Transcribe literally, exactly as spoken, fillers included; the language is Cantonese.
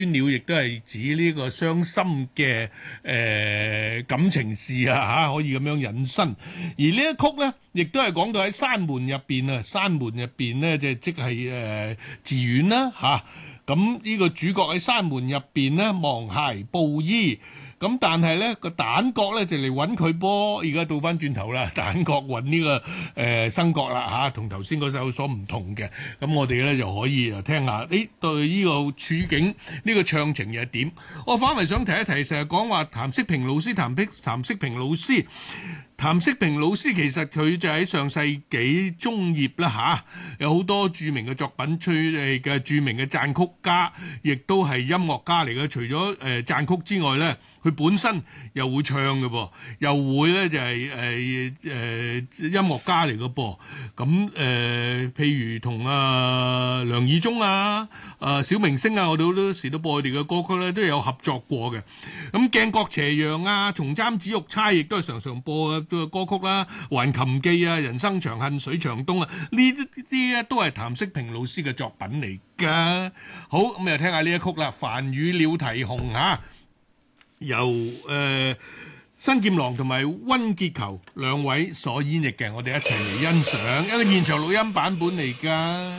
了亦都係指呢個傷心嘅誒、呃、感情事啊嚇，可以咁樣引申。而呢一曲咧，亦都係講到喺山門入邊啊，山門入邊咧就即係誒寺院啦嚇。咁、啊、呢個主角喺山門入邊咧，芒鞋布衣。咁但係咧個旦角咧就嚟揾佢噃，而家倒翻轉頭啦，旦角揾呢、這個誒、呃、生角啦嚇，同頭先嗰首有所唔同嘅。咁我哋咧就可以啊聽下，誒對呢個處境呢、這個唱情又係點？我反為想提一提，成日講話譚色平老師，譚碧譚色平老師。譚色平老師其實佢就喺上世紀中葉啦嚇，有好多著名嘅作品，出嚟嘅著名嘅讚曲家，亦都係音樂家嚟嘅。除咗誒讚曲之外咧，佢本身又會唱嘅噃，又會咧就係誒誒音樂家嚟嘅噃。咁誒、呃、譬如同啊梁以忠啊、啊小明星啊，我哋好多時都播佢哋嘅歌曲咧，都有合作過嘅。咁鏡國斜陽啊、松針紫玉釵亦都係常常播嘅歌曲啦，還琴記啊、人生長恨水長東啊，呢啲咧都係譚色平老師嘅作品嚟㗎。好，咁又聽下呢一曲啦，凡與鳥啼紅嚇，由誒、呃、新劍郎同埋溫潔球兩位所演繹嘅，我哋一齊嚟欣賞一個現場錄音版本嚟㗎。